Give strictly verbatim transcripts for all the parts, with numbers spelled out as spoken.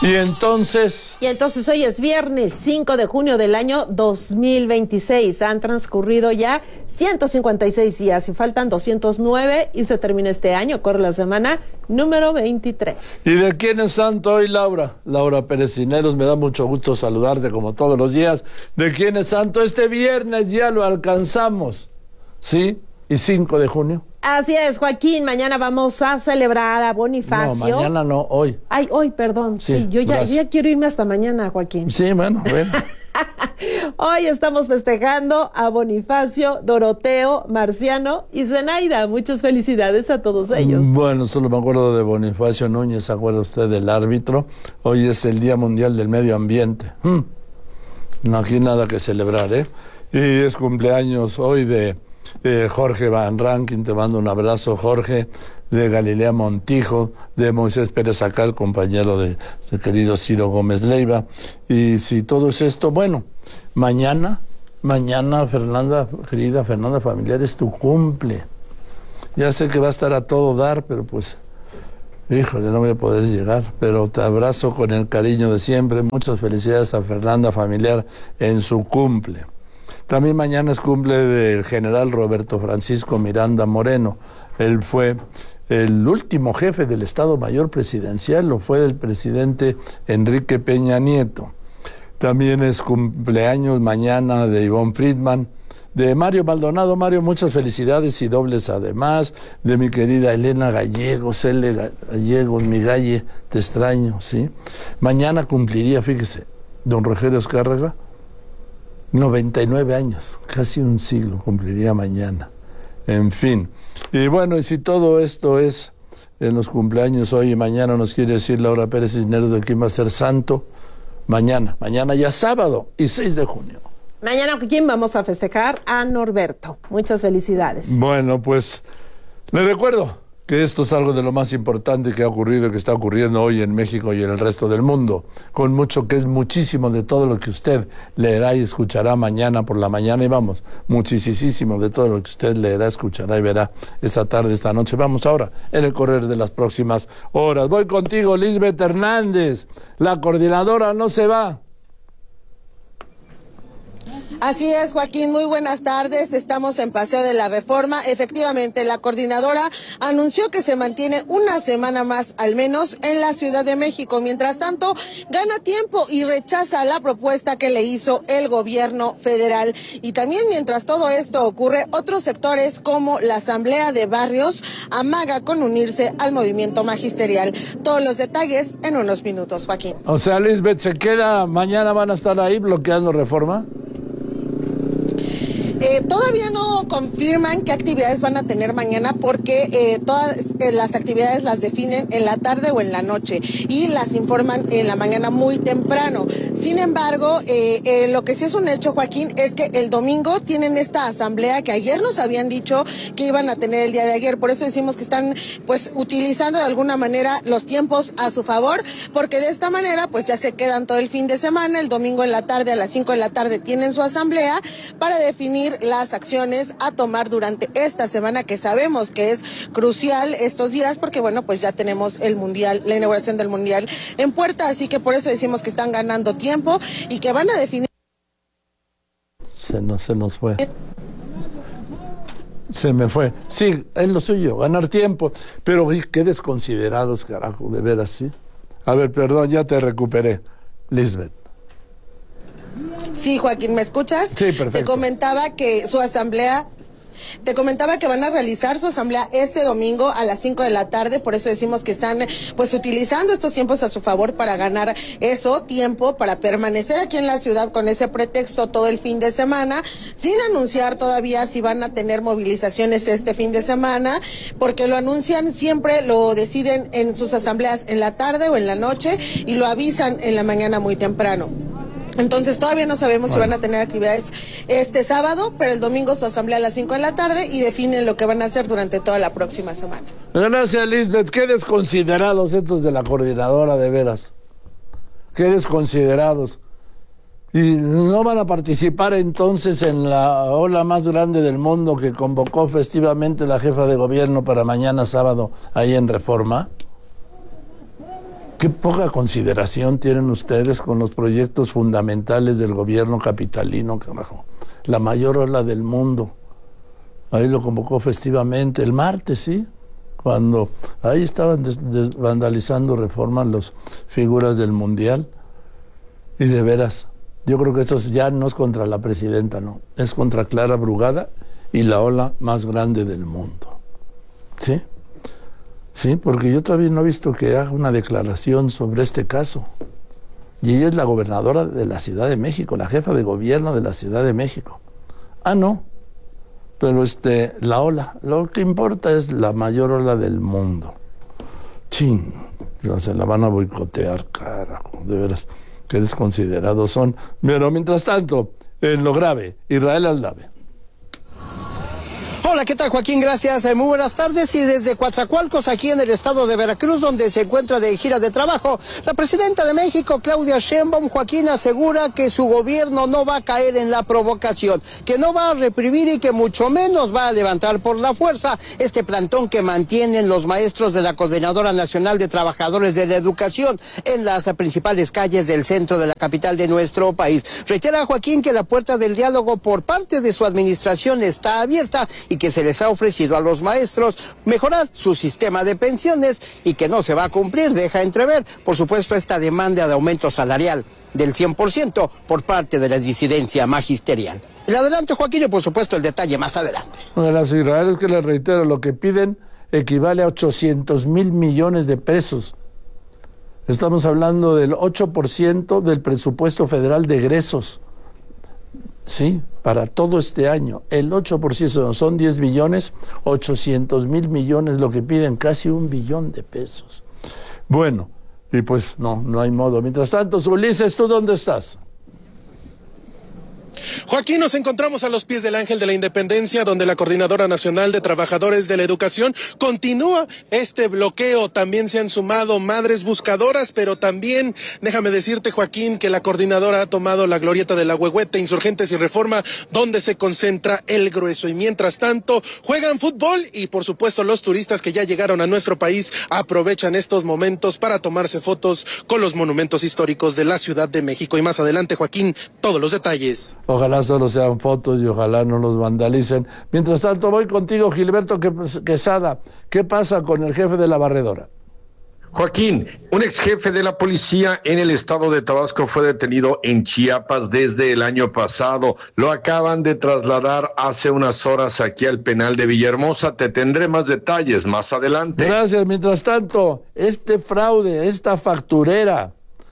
Y entonces... Y entonces hoy es viernes cinco de junio del año dos mil veintiséis. Han transcurrido ya ciento cincuenta y seis días y faltan doscientos nueve y se termina este año. Corre la semana número veintitrés. ¿Y de quién es santo hoy, Laura? Laura Pérez Cisneros, me da mucho gusto saludarte como todos los días. ¿De quién es santo? Este viernes ya lo alcanzamos, ¿sí? ¿Y cinco de junio? Así es, Joaquín, mañana vamos a celebrar a Bonifacio. No, mañana no, hoy. Ay, hoy, perdón. Sí, sí yo, ya, yo ya quiero irme hasta mañana, Joaquín. Sí, bueno, bueno. Hoy estamos festejando a Bonifacio, Doroteo, Marciano y Zenaida. Muchas felicidades a todos ellos. Bueno, solo me acuerdo de Bonifacio Núñez, ¿se acuerda usted del árbitro? Hoy es el Día Mundial del Medio Ambiente. Hmm. No, aquí nada que celebrar, ¿eh? Y es cumpleaños hoy de... Eh, Jorge Van Rankin, te mando un abrazo, Jorge, de Galilea Montijo, de Moisés Pérez Acal, compañero de, de querido Ciro Gómez Leiva. Y si todo es esto, bueno, mañana, mañana, Fernanda, querida Fernanda Familiar, es tu cumple. Ya sé que va a estar a todo dar, pero pues, híjole, no voy a poder llegar, pero te abrazo con el cariño de siempre. Muchas felicidades a Fernanda Familiar en su cumple. También mañana es cumple del general Roberto Francisco Miranda Moreno. Él fue el último jefe del Estado Mayor Presidencial, lo fue el presidente Enrique Peña Nieto. También es cumpleaños mañana de Ivonne Friedman, de Mario Maldonado. Mario, muchas felicidades y dobles además, de mi querida Elena Gallegos, L. Gallegos, mi galle, te extraño, ¿sí? Mañana cumpliría, fíjese, don Rogelio Escárraga, noventa y nueve años, casi un siglo cumpliría mañana. En fin, y bueno, y si todo esto es en los cumpleaños hoy y mañana, nos quiere decir Laura Pérez Cisneros de quién va a ser santo, mañana, mañana ya sábado y seis de junio. Mañana, ¿quién vamos a festejar? A Norberto. Muchas felicidades. Bueno, pues, le recuerdo que esto es algo de lo más importante que ha ocurrido y que está ocurriendo hoy en México y en el resto del mundo, con mucho que es muchísimo de todo lo que usted leerá y escuchará mañana por la mañana, y vamos, muchísimo de todo lo que usted leerá, escuchará y verá esta tarde, esta noche. Vamos ahora en el correr de las próximas horas. Voy contigo, Lisbeth Hernández, la coordinadora no se va. Así es, Joaquín, muy buenas tardes. Estamos en Paseo de la Reforma. Efectivamente, la coordinadora anunció que se mantiene una semana más, al menos, en la Ciudad de México. Mientras tanto, gana tiempo y rechaza la propuesta que le hizo el gobierno federal. Y también, mientras todo esto ocurre, otros sectores como la Asamblea de Barrios amaga con unirse al movimiento magisterial. Todos los detalles en unos minutos, Joaquín. O sea, Lisbeth, ¿se queda? ¿Mañana van a estar ahí bloqueando Reforma? Eh, todavía no confirman qué actividades van a tener mañana porque eh, todas eh, las actividades las definen en la tarde o en la noche y las informan en la mañana muy temprano. Sin embargo, eh, eh, lo que sí es un hecho, Joaquín, es que el domingo tienen esta asamblea que ayer nos habían dicho que iban a tener el día de ayer. Por eso decimos que están pues utilizando de alguna manera los tiempos a su favor, porque de esta manera pues ya se quedan todo el fin de semana. El domingo en la tarde, a las cinco de la tarde, tienen su asamblea para definir las acciones a tomar durante esta semana, que sabemos que es crucial estos días porque bueno, pues ya tenemos el mundial, la inauguración del mundial en puerta, así que por eso decimos que están ganando tiempo y que van a definir. Se nos, se nos fue. Se me fue. Sí, es lo suyo, ganar tiempo. Pero qué desconsiderados, carajo, de veras, ¿sí? A ver, perdón, ya te recuperé, Lisbeth. Sí, Joaquín, ¿me escuchas? Sí, perfecto. Te comentaba que su asamblea, te comentaba que van a realizar su asamblea este domingo a las cinco de la tarde, por eso decimos que están pues utilizando estos tiempos a su favor para ganar eso, tiempo para permanecer aquí en la ciudad con ese pretexto todo el fin de semana, sin anunciar todavía si van a tener movilizaciones este fin de semana, porque lo anuncian siempre, lo deciden en sus asambleas en la tarde o en la noche y lo avisan en la mañana muy temprano. Entonces todavía no sabemos bueno. si van a tener actividades este sábado, pero el domingo su asamblea a las cinco de la tarde y definen lo que van a hacer durante toda la próxima semana. Gracias, Lisbeth. Qué desconsiderados estos de la coordinadora, de veras. Qué desconsiderados. ¿Y no van a participar entonces en la ola más grande del mundo que convocó festivamente la jefa de gobierno para mañana sábado ahí en Reforma? Qué poca consideración tienen ustedes con los proyectos fundamentales del gobierno capitalino, carajo. La mayor ola del mundo. Ahí lo convocó festivamente, el martes, ¿sí? Cuando ahí estaban des, des, vandalizando Reforma las figuras del Mundial. Y de veras, yo creo que esto ya no es contra la presidenta, no. Es contra Clara Brugada y la ola más grande del mundo. ¿Sí? Sí, porque yo todavía no he visto que haga una declaración sobre este caso. Y ella es la gobernadora de la Ciudad de México, la jefa de gobierno de la Ciudad de México. Ah, no. Pero este, la ola, lo que importa es la mayor ola del mundo. Chin, no, se la van a boicotear, carajo, de veras, qué desconsiderados son. Pero mientras tanto, en lo grave, Israel Aldave. Hola, ¿qué tal, Joaquín? Gracias. Muy buenas tardes. Y desde Coatzacoalcos, aquí en el estado de Veracruz, donde se encuentra de gira de trabajo, la presidenta de México, Claudia Sheinbaum, Joaquín, asegura que su gobierno no va a caer en la provocación, que no va a reprimir y que mucho menos va a levantar por la fuerza este plantón que mantienen los maestros de la Coordinadora Nacional de Trabajadores de la Educación en las principales calles del centro de la capital de nuestro país. Reitera, Joaquín, que la puerta del diálogo por parte de su administración está abierta y que se les ha ofrecido a los maestros mejorar su sistema de pensiones y que no se va a cumplir. Deja entrever, por supuesto, esta demanda de aumento salarial del cien por ciento por parte de la disidencia magisterial. El adelante, Joaquín, y por supuesto el detalle más adelante. Gracias, Israel. Es que les reitero, lo que piden equivale a ochocientos mil millones de pesos. Estamos hablando del ocho por ciento del presupuesto federal de egresos. Sí, para todo este año, el ocho por ciento son diez billones, ochocientos mil millones, lo que piden, casi un billón de pesos. Bueno, y pues no, no hay modo. Mientras tanto, Ulises, ¿tú dónde estás? Joaquín, nos encontramos a los pies del Ángel de la Independencia, donde la Coordinadora Nacional de Trabajadores de la Educación continúa este bloqueo. También se han sumado madres buscadoras, pero también, déjame decirte, Joaquín, que la coordinadora ha tomado la glorieta de la Huehuete, Insurgentes y Reforma, donde se concentra el grueso. Y mientras tanto, juegan fútbol y, por supuesto, los turistas que ya llegaron a nuestro país aprovechan estos momentos para tomarse fotos con los monumentos históricos de la Ciudad de México. Y más adelante, Joaquín, todos los detalles. Ojalá solo sean fotos y ojalá no los vandalicen. Mientras tanto, voy contigo, Gilberto Quesada. ¿Qué pasa con el jefe de la barredora? Joaquín, un ex jefe de la policía en el estado de Tabasco fue detenido en Chiapas desde el año pasado. Lo acaban de trasladar hace unas horas aquí al penal de Villahermosa. Te tendré más detalles más adelante. Gracias. Mientras tanto, este fraude, esta facturera,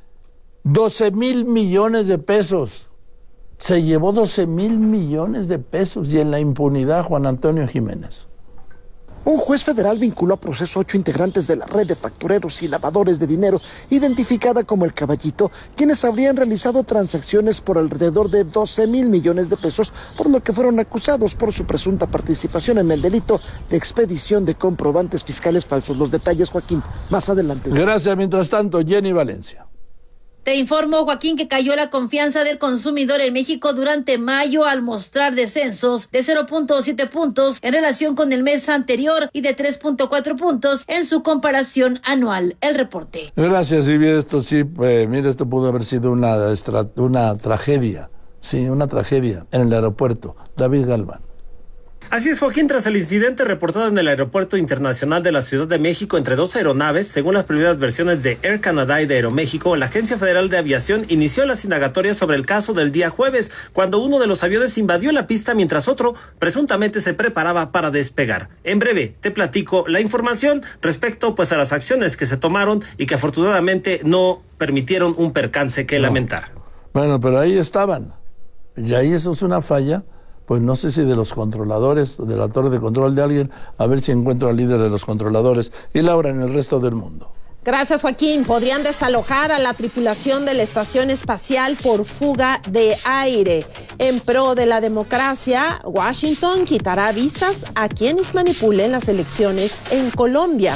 doce mil millones de pesos. Se llevó doce mil millones de pesos y en la impunidad Juan Antonio Jiménez. Un juez federal vinculó a proceso ocho integrantes de la red de factureros y lavadores de dinero, identificada como El Caballito, quienes habrían realizado transacciones por alrededor de doce mil millones de pesos, por lo que fueron acusados por su presunta participación en el delito de expedición de comprobantes fiscales falsos. Los detalles, Joaquín, más adelante. Gracias. Mientras tanto, Jenny Valencia. Te informo, Joaquín, que cayó la confianza del consumidor en México durante mayo al mostrar descensos de cero punto siete puntos en relación con el mes anterior y de tres punto cuatro puntos en su comparación anual. El reporte. Gracias, y bien, esto sí, pues, mire, esto pudo haber sido una, una tragedia, sí, una tragedia en el aeropuerto. David Galván. Así es, Joaquín, tras el incidente reportado en el Aeropuerto Internacional de la Ciudad de México entre dos aeronaves, según las primeras versiones de Air Canada y de Aeroméxico, la Agencia Federal de Aviación inició las indagatorias sobre el caso del día jueves, cuando uno de los aviones invadió la pista mientras otro presuntamente se preparaba para despegar. En breve te platico la información respecto pues a las acciones que se tomaron y que afortunadamente no permitieron un percance que no. lamentar. Bueno, pero ahí estaban, y ahí eso es una falla. Pues no sé si de los controladores, de la torre de control de alguien, a ver si encuentro al líder de los controladores. Y Laura, en el resto del mundo. Gracias, Joaquín. Podrían desalojar a la tripulación de la estación espacial por fuga de aire. En pro de la democracia, Washington quitará visas a quienes manipulen las elecciones en Colombia.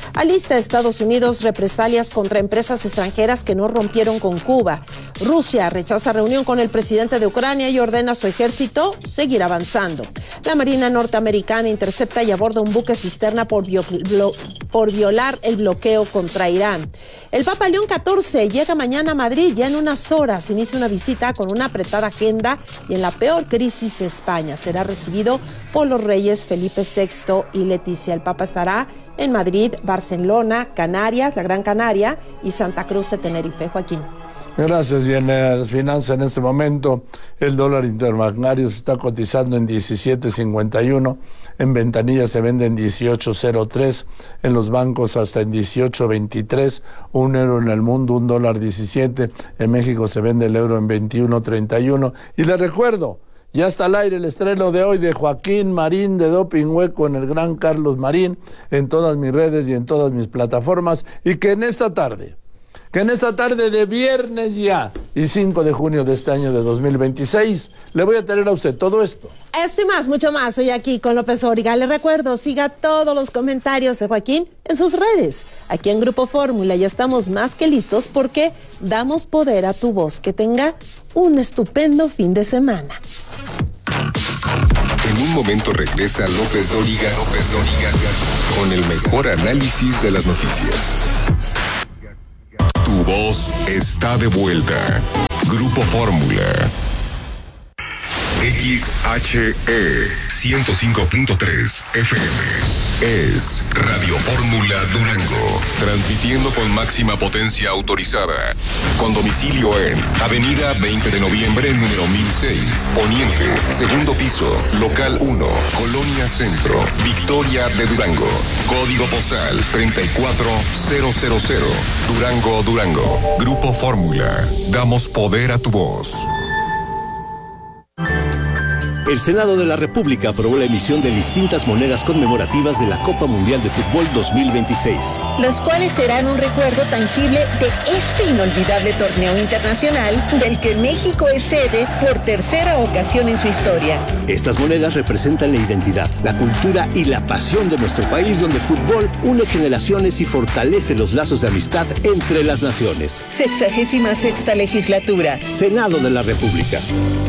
Alista Estados Unidos represalias contra empresas extranjeras que no rompieron con Cuba. Rusia rechaza reunión con el presidente de Ucrania y ordena a su ejército seguir avanzando. La Marina norteamericana intercepta y aborda un buque cisterna por, bio, blo, por violar el bloqueo contra Irán. El Papa León catorce llega mañana a Madrid. Ya en unas horas inicia una visita con una apretada agenda y en la peor crisis de España. Será recibido por los reyes Felipe sexto y Leticia. El Papa estará en Madrid, Barcelona, Canarias, la Gran Canaria y Santa Cruz de Tenerife. Joaquín. Gracias. Y en las finanzas en este momento el dólar interbancario se está cotizando en diecisiete cincuenta y uno, en ventanilla se vende en dieciocho cero tres, en los bancos hasta en dieciocho veintitrés, un euro en el mundo, un dólar diecisiete, en México se vende el euro en veintiuno treinta y uno. Y les recuerdo, ya está al aire el estreno de hoy de Joaquín Marín de Doping Hueco en el Gran Carlos Marín, en todas mis redes y en todas mis plataformas, y que en esta tarde, que en esta tarde de viernes ya, y cinco de junio de este año de dos mil veintiséis, le voy a tener a usted todo esto. Este y más, mucho más, hoy aquí con López Origa. Le recuerdo, siga todos los comentarios de Joaquín en sus redes. Aquí en Grupo Fórmula ya estamos más que listos porque damos poder a tu voz. Que tenga un estupendo fin de semana. En un momento regresa López Dóriga, López Dóriga, con el mejor análisis de las noticias. Tu voz está de vuelta. Grupo Fórmula. X H E ciento cinco punto tres F M es Radio Fórmula Durango, transmitiendo con máxima potencia autorizada, con domicilio en Avenida veinte de noviembre, número mil seis, Poniente, segundo piso, local uno, Colonia Centro, Victoria de Durango, código postal treinta y cuatro mil, Durango, Durango. Grupo Fórmula, damos poder a tu voz. El Senado de la República aprobó la emisión de distintas monedas conmemorativas de la Copa Mundial de Fútbol dos mil veintiséis. Las cuales serán un recuerdo tangible de este inolvidable torneo internacional del que México es sede por tercera ocasión en su historia. Estas monedas representan la identidad, la cultura y la pasión de nuestro país, donde el fútbol une generaciones y fortalece los lazos de amistad entre las naciones. Sexagésima sexta legislatura. Senado de la República.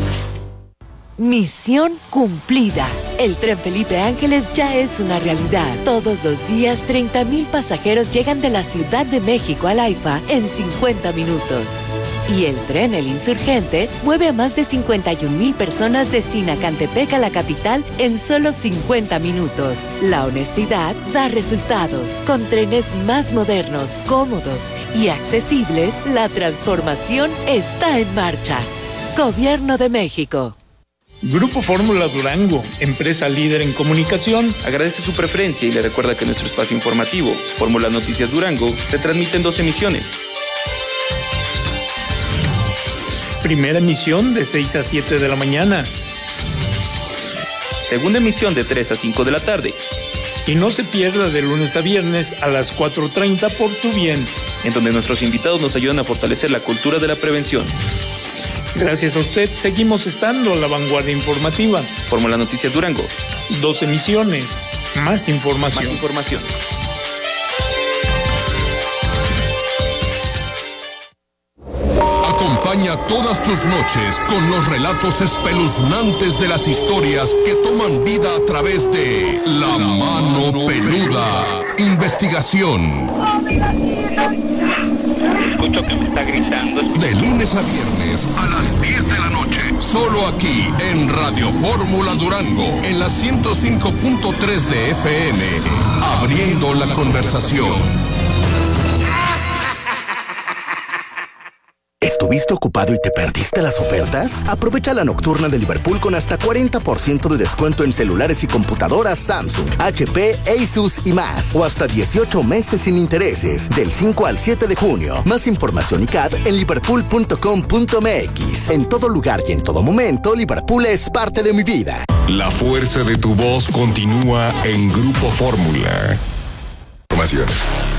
Misión cumplida. El tren Felipe Ángeles ya es una realidad. Todos los días, treinta mil pasajeros llegan de la Ciudad de México al AIFA en cincuenta minutos. Y el tren El Insurgente mueve a más de cincuenta y un mil personas de Sinacantepec a la capital en solo cincuenta minutos. La honestidad da resultados. Con trenes más modernos, cómodos y accesibles, la transformación está en marcha. Gobierno de México. Grupo Fórmula Durango, empresa líder en comunicación, agradece su preferencia y le recuerda que nuestro espacio informativo, Fórmula Noticias Durango, se transmite en dos emisiones. Primera emisión de seis a siete de la mañana. Segunda emisión de tres a cinco de la tarde. Y no se pierda de lunes a viernes a las cuatro treinta por Tu Bien, en donde nuestros invitados nos ayudan a fortalecer la cultura de la prevención. Gracias a usted, seguimos estando a la vanguardia informativa. Fórmula Noticias Durango. Dos emisiones, más información. Más información. Acompaña todas tus noches con los relatos espeluznantes de las historias que toman vida a través de La Mano Peluda. Investigación. Escucho que me está gritando. De lunes a viernes a las diez de la noche. Solo aquí en Radio Fórmula Durango, en la ciento cinco punto tres de F M. Abriendo la conversación. ¿Estuviste ocupado y te perdiste las ofertas? Aprovecha la nocturna de Liverpool con hasta cuarenta por ciento de descuento en celulares y computadoras Samsung, H P, Asus y más. O hasta dieciocho meses sin intereses, del cinco al siete de junio. Más información y C A D en liverpool punto com punto m x. En todo lugar y en todo momento, Liverpool es parte de mi vida. La fuerza de tu voz continúa en Grupo Fórmula. Información.